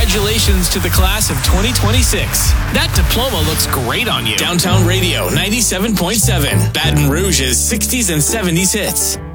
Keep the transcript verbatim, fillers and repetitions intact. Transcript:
Congratulations to the class of twenty twenty-six. That diploma looks great on you. Downtown Radio ninety-seven point seven. Baton Rouge's sixties and seventies hits.